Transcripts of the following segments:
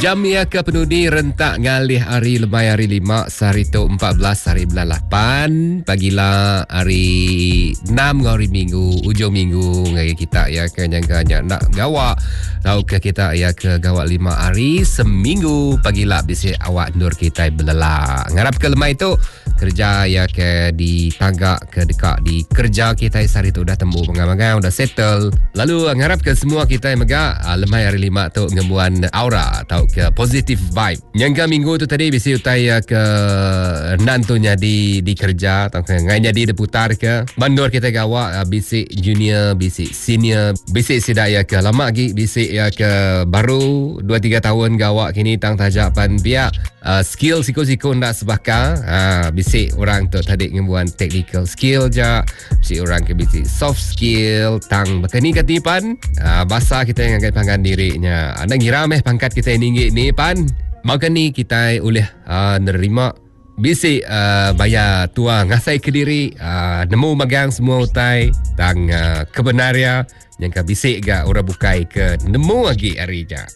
Jam ya ke penudi rentak ngalih hari lemai hari 5 sehari tu 14 hari bulan 8 pagilah hari 6 hari minggu ujung minggu ngai kita ya ke nyangkanya nak gawak tahu ke kita ya ke gawak 5 hari seminggu pagilah bisi awak nur kita belala ngarap ke lemai tu kerja ya ke di tagak ke dekat di kerja kita sehari tu dah temu pengamangan dah settle lalu ngarap ke semua kita mega lemai hari 5 tu ngembuan aura tahu ke positive vibe. Yang minggu tu tadi bisi utai ke nantunya di kerja atau ngai jadi deputar ke bandor kita gawa bisi junior, bisi senior, bisi sida ya ke lama lagi bisi ya ke baru 2-3 tahun gawa kini tang tajapan pihak skill siko-siko ndak sebaka bisi orang tu tadi ngembuan technical skill je bisi orang ke bisi soft skill tang betani katipan bahasa kita yang agak panggan dirinya ada ngira meh pangkat kita tinggi ni pan maka ni kita boleh nerima bisi bayar tua ngasai ke diri nemu magang semua utai tang kebenaria yang ka bisik ga orang bukai ke nemu lagi hari ja.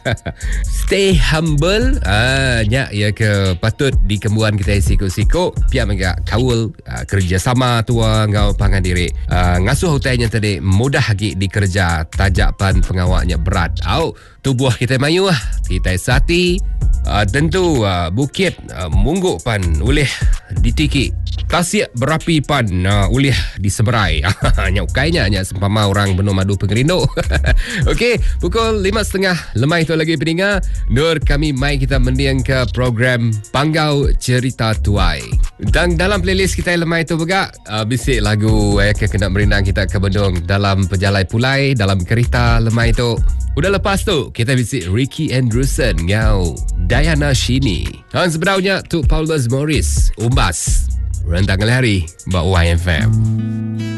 Stay humble nya ya ke patut di kembuan kita siko-siko pia mega kaul kerjasama tua ngau pangan diri ngasuh utainya tadi mudah lagi dikerja tajapan pengawaknya berat au tubuh kita mayu kita sati tentu bukit mungguk pan oleh ditiki tasik berapi pan oleh diseberai nya ukainya nya sempama orang benua madu pengerindo. Okey, pukul 5.30 lemai tu lagi peninga Nur kami mai kita mendiang ke program Panggau Cerita Tuai. Dan dalam playlist kita lemai tu juga bisik lagu ke kena merindang kita ke Bedong dalam pejalai pulai dalam kereta lemai tu. Udah lepas tu kita bisik Ricky Andrewson ngau Diana Shini. Dan sebenarnya tu Paulus Morris Umbas Rentang hari Mbak YFM.